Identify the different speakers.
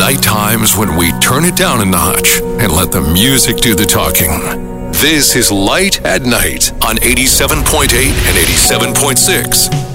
Speaker 1: night times when we turn it down a notch and let the music do the talking. This is Light at Night on 87.8 and 87.6